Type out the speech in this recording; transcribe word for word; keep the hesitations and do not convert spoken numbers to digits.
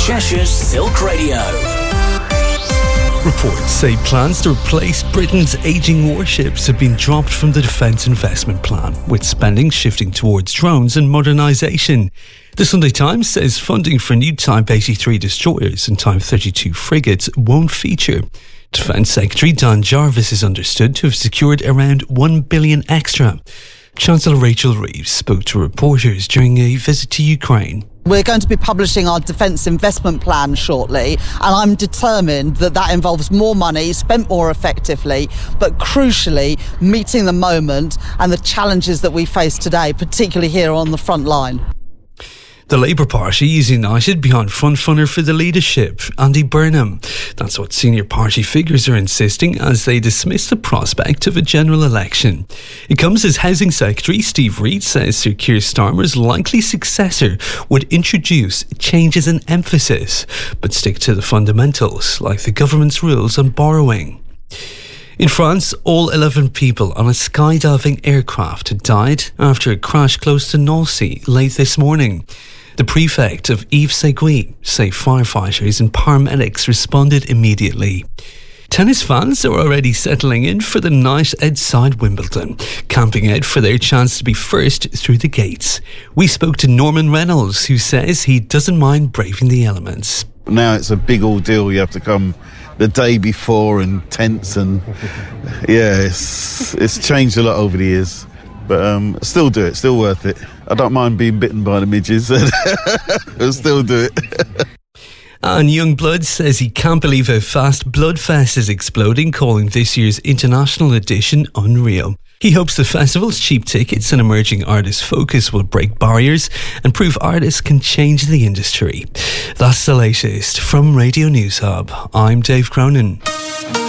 Cheshire's Silk Radio. Reports say plans to replace Britain's ageing warships have been dropped from the Defence Investment Plan, with spending shifting towards drones and modernisation. The Sunday Times says funding for new Type eighty-three destroyers and Type thirty-two frigates won't feature. Defence Secretary Dan Jarvis is understood to have secured around one billion pounds extra. Chancellor Rachel Reeves spoke to reporters during a visit to Ukraine. We're going to be publishing our Defence Investment Plan shortly, and I'm determined that that involves more money spent more effectively, but crucially meeting the moment and the challenges that we face today, particularly here on the front line. The Labour Party is united behind frontrunner for the leadership, Andy Burnham. That's what senior party figures are insisting as they dismiss the prospect of a general election. It comes as Housing Secretary Steve Reid says Sir Keir Starmer's likely successor would introduce changes in emphasis, but stick to the fundamentals, like the government's rules on borrowing. In France, all eleven people on a skydiving aircraft had died after a crash close to Nancy late this morning. The prefect of Yves-Seguy say firefighters and paramedics responded immediately. Tennis fans are already settling in for the night outside Wimbledon, camping out for their chance to be first through the gates. We spoke to Norman Reynolds, who says he doesn't mind braving the elements. Now it's a big ordeal. You have to come the day before and tents, and yeah, it's it's changed a lot over the years. But um, still do it, still worth it. I don't mind being bitten by the midges. I'll still do it. And Youngblood says he can't believe how fast Bloodfest is exploding, calling this year's international edition unreal. He hopes the festival's cheap tickets and emerging artist focus will break barriers and prove artists can change the industry. That's the latest from Radio News Hub. I'm Dave Cronin.